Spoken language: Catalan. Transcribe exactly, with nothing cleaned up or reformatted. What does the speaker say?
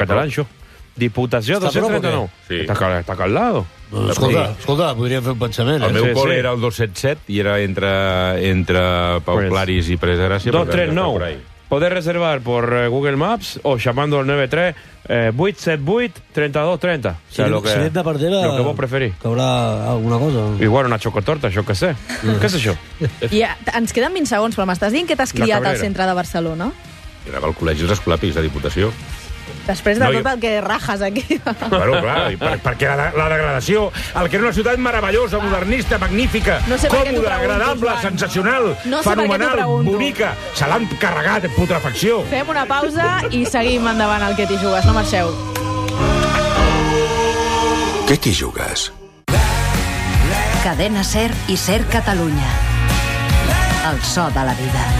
Catalancho. Diputació dos-cents trenta-nou. Està acá al lado. Escolta, escolta, podríem fer un pensament. El meu col era el dos set set i era entre Pau Claris i Pere Gràcia. dos tres nou. Poder reservar por Google Maps o llamando al nueve tres vuit set vuit trenta-dos trenta. O sea, lo que, lo que vos preferís. Que haurà alguna cosa. Igual una xocotorta, això que sé. Què és això? I ens queden vint segons, però m'estàs dient que t'has criat al centre de Barcelona? Era al col·legi dels Escolapis, de Diputació. Després de tot el que rajes aquí. Bueno, clar, perquè la degradació, el que era una ciutat meravellosa, modernista, magnífica, còmoda, agradable, sensacional, fenomenal, bonica, se l'han carregat en putrefacció. Fem una pausa i seguim endavant al Que t'hi jugues. No marxeu. Que t'hi jugues? Cadena SER i SER Catalunya. El so de la vida.